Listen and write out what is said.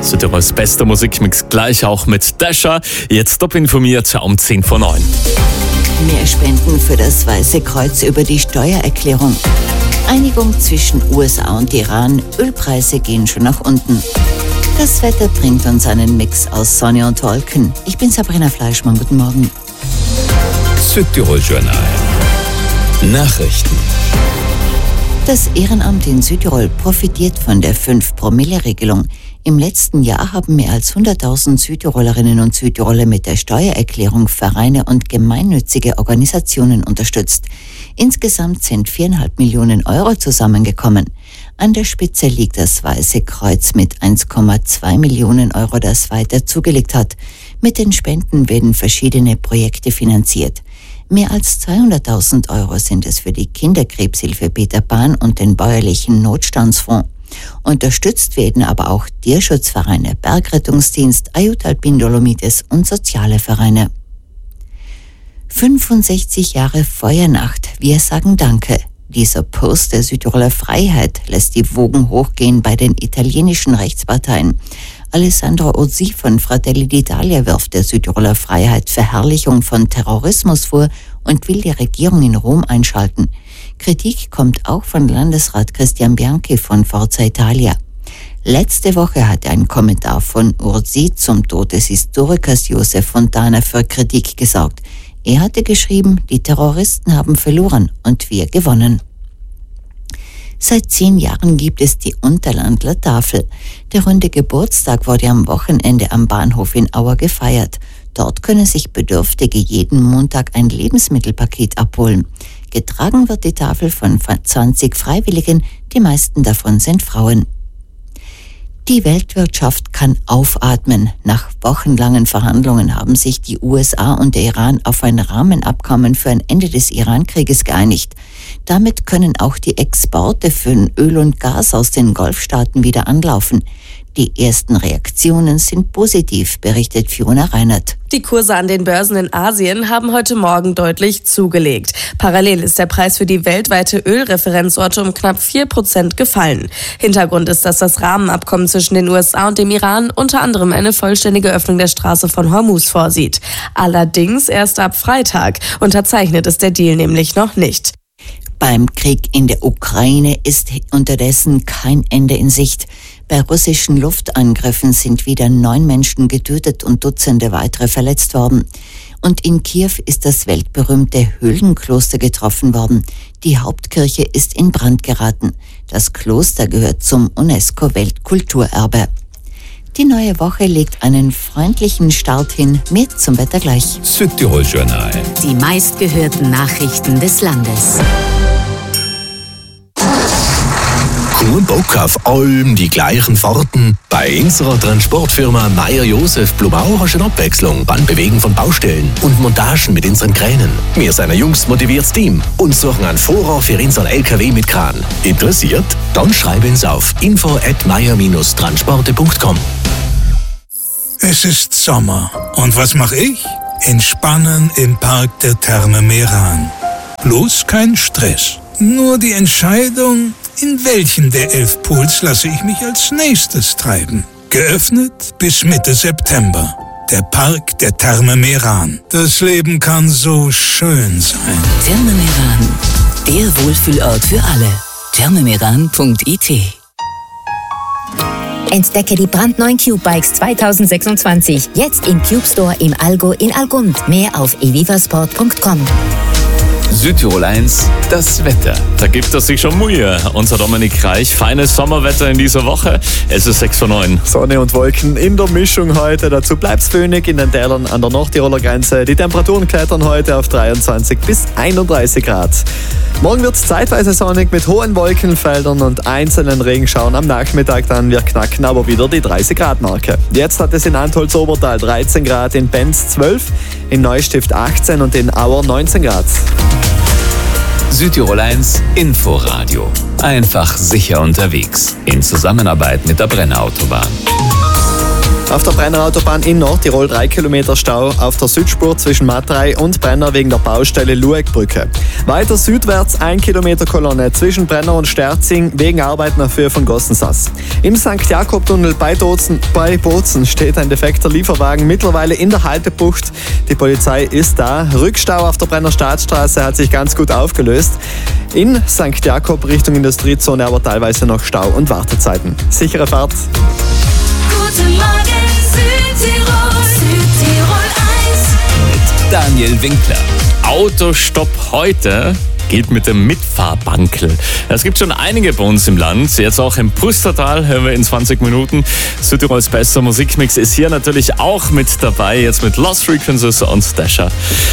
Südtirols bester Musikmix gleich auch mit Dasha. Jetzt top informiert um 8:50. Mehr Spenden für das Weiße Kreuz über die Steuererklärung. Einigung zwischen USA und Iran. Ölpreise gehen schon nach unten. Das Wetter bringt uns einen Mix aus Sonne und Wolken. Ich bin Sabrina Fleischmann. Guten Morgen. Südtirol Journal. Nachrichten. Das Ehrenamt in Südtirol profitiert von der 5-Promille-Regelung. Im letzten Jahr haben mehr als 100.000 Südtirolerinnen und Südtiroler mit der Steuererklärung Vereine und gemeinnützige Organisationen unterstützt. Insgesamt sind 4,5 Millionen Euro zusammengekommen. An der Spitze liegt das Weiße Kreuz mit 1,2 Millionen Euro, das weiter zugelegt hat. Mit den Spenden werden verschiedene Projekte finanziert. Mehr als 200.000 Euro sind es für die Kinderkrebshilfe Peter Pan und den bäuerlichen Notstandsfonds. Unterstützt werden aber auch Tierschutzvereine, Bergrettungsdienst, Ayut Alpin Dolomites und soziale Vereine. 65 Jahre Feuernacht. Wir sagen Danke. Dieser Post der Südtiroler Freiheit lässt die Wogen hochgehen bei den italienischen Rechtsparteien. Alessandro Ozzi von Fratelli d'Italia wirft der Südtiroler Freiheit Verherrlichung von Terrorismus vor und will die Regierung in Rom einschalten. Kritik kommt auch von Landesrat Christian Bianchi von Forza Italia. Letzte Woche hatte ein Kommentar von Ozzi zum Tod des Historikers Josef Fontana für Kritik gesorgt. Er hatte geschrieben, die Terroristen haben verloren und wir gewonnen. Seit 10 Jahren gibt es die Unterlandler Tafel. Der runde Geburtstag wurde am Wochenende am Bahnhof in Auer gefeiert. Dort können sich Bedürftige jeden Montag ein Lebensmittelpaket abholen. Getragen wird die Tafel von 20 Freiwilligen, die meisten davon sind Frauen. Die Weltwirtschaft kann aufatmen. Nach wochenlangen Verhandlungen haben sich die USA und der Iran auf ein Rahmenabkommen für ein Ende des Iran-Krieges geeinigt. Damit können auch die Exporte für Öl und Gas aus den Golfstaaten wieder anlaufen. Die ersten Reaktionen sind positiv, berichtet Fiona Reinert. Die Kurse an den Börsen in Asien haben heute Morgen deutlich zugelegt. Parallel ist der Preis für die weltweite Ölreferenzorte um knapp 4% gefallen. Hintergrund ist, dass das Rahmenabkommen zwischen den USA und dem Iran unter anderem eine vollständige Öffnung der Straße von Hormuz vorsieht. Allerdings erst ab Freitag. Unterzeichnet ist der Deal nämlich noch nicht. Beim Krieg in der Ukraine ist unterdessen kein Ende in Sicht. Bei russischen Luftangriffen sind wieder 9 Menschen getötet und Dutzende weitere verletzt worden. Und in Kiew ist das weltberühmte Höhlenkloster getroffen worden. Die Hauptkirche ist in Brand geraten. Das Kloster gehört zum UNESCO-Weltkulturerbe. Die neue Woche legt einen freundlichen Start hin. Mehr zum Wetter gleich. Südtirol Journal. Die meistgehörten Nachrichten des Landes. Kein Bock auf allem die gleichen Fahrten? Bei unserer Transportfirma Meier-Josef Blumau hast du eine Abwechslung beim Bewegen von Baustellen und Montagen mit unseren Kränen. Wir sind ein jungs motiviertes Team und suchen einen Fahrer für unseren LKW mit Kran. Interessiert? Dann schreib uns auf info@meier-transporte.com. Es ist Sommer. Und was mache ich? Entspannen im Park der Therme Meran. Bloß kein Stress. Nur die Entscheidung, in welchen der 11 Pools lasse ich mich als nächstes treiben. Geöffnet bis Mitte September. Der Park der Therme Meran. Das Leben kann so schön sein. Therme Meran, der Wohlfühlort für alle. thermemeran.it. Entdecke die brandneuen Cube-Bikes 2026. Jetzt im Cube Store im Allgäu in Algund. Mehr auf evivasport.com. Südtirol 1, das Wetter. Da gibt es sich schon Mühe. Unser Dominik Reich, feines Sommerwetter in dieser Woche. Es ist 6:09. Sonne und Wolken in der Mischung heute. Dazu bleibt's föhnig in den Tälern an der Nordtiroler Grenze. Die Temperaturen klettern heute auf 23 bis 31 Grad. Morgen wird's zeitweise sonnig mit hohen Wolkenfeldern und einzelnen Regenschauern. Am Nachmittag dann wir knacken aber wieder die 30 Grad Marke. Jetzt hat es in Antholz-Obertal 13 Grad, in Benz 12, in Neustift 18 und in Auer 19 Grad. Südtirol 1 Inforadio. Einfach sicher unterwegs. In Zusammenarbeit mit der Brenner Autobahn. Auf der Brenner Autobahn in Nordtirol 3 Kilometer Stau auf der Südspur zwischen Matrei und Brenner wegen der Baustelle Luegbrücke. Weiter südwärts 1 Kilometer Kolonne zwischen Brenner und Sterzing wegen Arbeiten auf Höhe von Gossensass. Im St. Jakob-Tunnel bei Bozen steht ein defekter Lieferwagen mittlerweile in der Haltebucht. Die Polizei ist da. Rückstau auf der Brenner Staatsstraße hat sich ganz gut aufgelöst. In St. Jakob Richtung Industriezone aber teilweise noch Stau und Wartezeiten. Sichere Fahrt. Guten Morgen Südtirol, Südtirol 1. Mit Daniel Winkler. Autostopp heute gilt mit dem Mitfahrbankel. Es gibt schon einige bei uns im Land. Jetzt auch im Pustertal hören wir in 20 Minuten. Südtirols bester Musikmix ist hier natürlich auch mit dabei. Jetzt mit Lost Frequencies und Dasher.